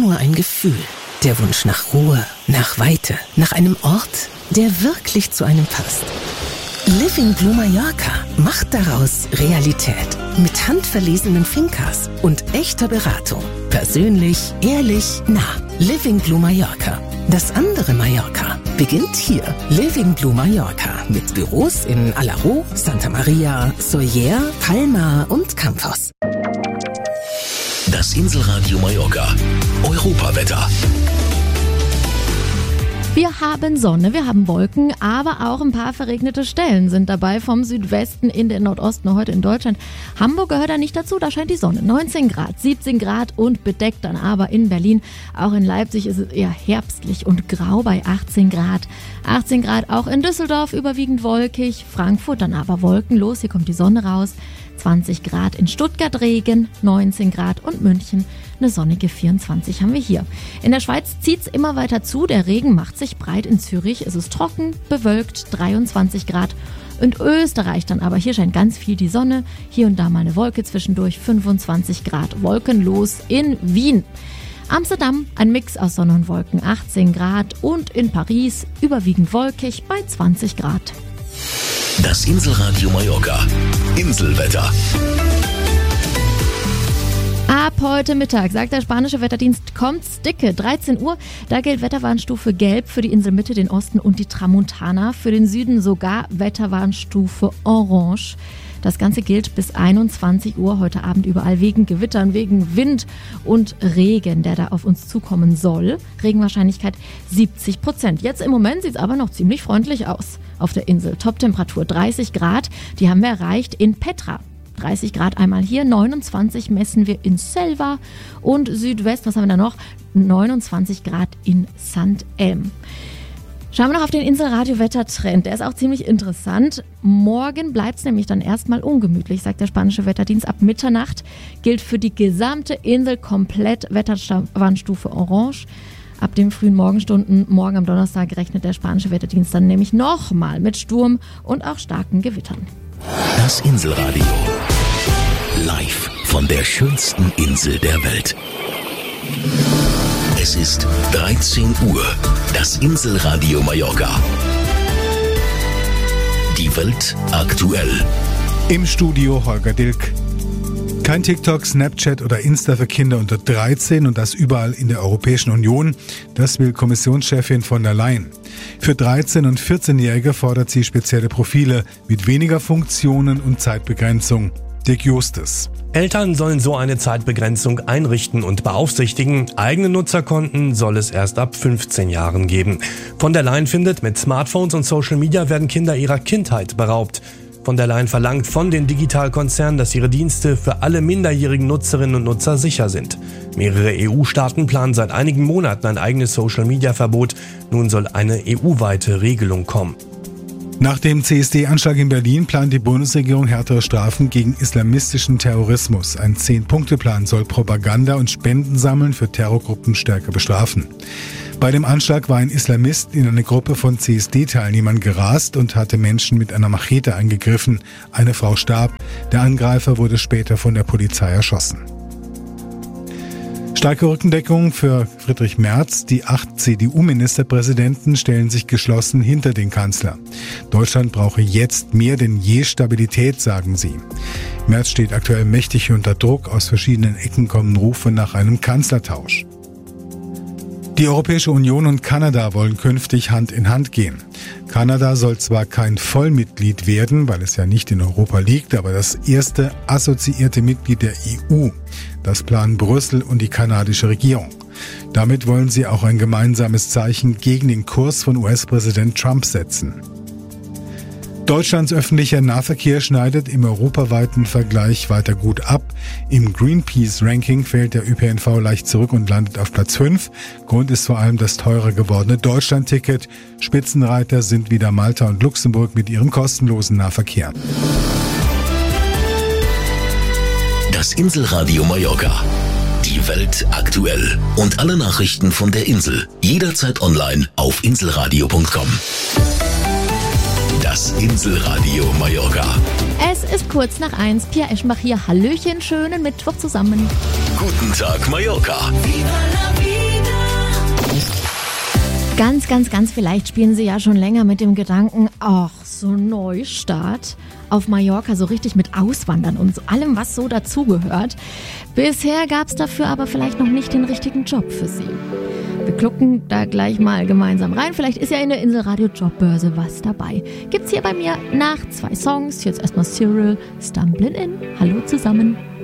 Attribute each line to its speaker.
Speaker 1: nur ein Gefühl. Der Wunsch nach Ruhe, nach Weite, nach einem Ort, der wirklich zu einem passt. Living Blue Mallorca macht daraus Realität. Mit handverlesenen Fincas und echter Beratung. Persönlich, ehrlich, nah. Living Blue Mallorca. Das andere Mallorca beginnt hier. Living Blue Mallorca mit Büros in Alaró, Santa Maria, Sóller, Palma und Campos.
Speaker 2: Das Inselradio Mallorca. Europawetter.
Speaker 3: Wir haben Sonne, wir haben Wolken, aber auch ein paar verregnete Stellen sind dabei vom Südwesten in den Nordosten heute in Deutschland. Hamburg gehört da nicht dazu, da scheint die Sonne. 19 Grad, 17 Grad und bedeckt dann aber in Berlin. Auch in Leipzig ist es eher herbstlich und grau bei 18 Grad. 18 Grad auch in Düsseldorf, überwiegend wolkig. Frankfurt dann aber wolkenlos, hier kommt die Sonne raus. 20 Grad in Stuttgart Regen, 19 Grad und München eine sonnige 24 haben wir hier. In der Schweiz zieht es immer weiter zu, der Regen macht sich breit in Zürich. Es ist trocken, bewölkt, 23 Grad. Und Österreich dann aber, hier scheint ganz viel die Sonne, hier und da mal eine Wolke zwischendurch, 25 Grad, wolkenlos in Wien. Amsterdam, ein Mix aus Sonne und Wolken, 18 Grad und in Paris überwiegend wolkig bei 20 Grad.
Speaker 2: Das Inselradio Mallorca. Inselwetter.
Speaker 3: Ab heute Mittag, sagt der spanische Wetterdienst, kommt's dicke. 13 Uhr, da gilt Wetterwarnstufe Gelb für die Inselmitte, den Osten und die Tramontana. Für den Süden sogar Wetterwarnstufe Orange. Das Ganze gilt bis 21 Uhr heute Abend überall wegen Gewittern, wegen Wind und Regen, der da auf uns zukommen soll. Regenwahrscheinlichkeit 70%. Jetzt im Moment sieht es aber noch ziemlich freundlich aus auf der Insel. Toptemperatur 30 Grad, die haben wir erreicht in Petra. 30 Grad einmal hier, 29 messen wir in Selva und Südwest, was haben wir da noch? 29 Grad in St. Elm. Schauen wir noch auf den Inselradio-Wettertrend. Der ist auch ziemlich interessant. Morgen bleibt es nämlich dann erstmal ungemütlich, sagt der spanische Wetterdienst. Ab Mitternacht gilt für die gesamte Insel komplett Wetterwarnstufe Orange. Ab den frühen Morgenstunden, morgen am Donnerstag, rechnet der spanische Wetterdienst dann nämlich nochmal mit Sturm und auch starken Gewittern.
Speaker 2: Das Inselradio. Live von der schönsten Insel der Welt. Es ist 13 Uhr. Das Inselradio Mallorca. Die Welt aktuell.
Speaker 4: Im Studio Holger Dilk. Kein TikTok, Snapchat oder Insta für Kinder unter 13 und das überall in der Europäischen Union. Das will Kommissionschefin von der Leyen. Für 13- und 14-Jährige fordert sie spezielle Profile mit weniger Funktionen und Zeitbegrenzung. Dirk Justus.
Speaker 5: Eltern sollen so eine Zeitbegrenzung einrichten und beaufsichtigen. Eigene Nutzerkonten soll es erst ab 15 Jahren geben. Von der Leyen findet, mit Smartphones und Social Media werden Kinder ihrer Kindheit beraubt. Von der Leyen verlangt von den Digitalkonzernen, dass ihre Dienste für alle minderjährigen Nutzerinnen und Nutzer sicher sind. Mehrere EU-Staaten planen seit einigen Monaten ein eigenes Social-Media-Verbot. Nun soll eine EU-weite Regelung kommen.
Speaker 4: Nach dem CSD-Anschlag in Berlin plant die Bundesregierung härtere Strafen gegen islamistischen Terrorismus. Ein 10-Punkte-Plan soll Propaganda und Spenden sammeln für Terrorgruppen stärker bestrafen. Bei dem Anschlag war ein Islamist in eine Gruppe von CSD-Teilnehmern gerast und hatte Menschen mit einer Machete angegriffen. Eine Frau starb. Der Angreifer wurde später von der Polizei erschossen. Starke Rückendeckung für Friedrich Merz. Die 8 CDU-Ministerpräsidenten stellen sich geschlossen hinter den Kanzler. Deutschland brauche jetzt mehr denn je Stabilität, sagen sie. Merz steht aktuell mächtig unter Druck. Aus verschiedenen Ecken kommen Rufe nach einem Kanzlertausch. Die Europäische Union und Kanada wollen künftig Hand in Hand gehen. Kanada soll zwar kein Vollmitglied werden, weil es ja nicht in Europa liegt, aber das erste assoziierte Mitglied der EU. Das planen Brüssel und die kanadische Regierung. Damit wollen sie auch ein gemeinsames Zeichen gegen den Kurs von US-Präsident Trump setzen. Deutschlands öffentlicher Nahverkehr schneidet im europaweiten Vergleich weiter gut ab. Im Greenpeace-Ranking fällt der ÖPNV leicht zurück und landet auf Platz 5. Grund ist vor allem das teurer gewordene Deutschland-Ticket. Spitzenreiter sind wieder Malta und Luxemburg mit ihrem kostenlosen Nahverkehr.
Speaker 2: Das Inselradio Mallorca. Die Welt aktuell. Und alle Nachrichten von der Insel. Jederzeit online auf inselradio.com. Das Inselradio Mallorca.
Speaker 3: Es ist kurz nach 1. Pia Eschenbach hier. Hallöchen, schönen Mittwoch zusammen.
Speaker 2: Guten Tag, Mallorca.
Speaker 6: Viva la vida.
Speaker 3: Ganz vielleicht spielen Sie ja schon länger mit dem Gedanken, ach, so Neustart auf Mallorca, so richtig mit Auswandern und so allem, was so dazugehört. Bisher gab es dafür aber vielleicht noch nicht den richtigen Job für Sie. Wir gucken da gleich mal gemeinsam rein. Vielleicht ist ja in der Inselradio Jobbörse was dabei. Gibt's hier bei mir nach 2 Songs. Jetzt erstmal Cyril, Stumblin' In. Hallo zusammen.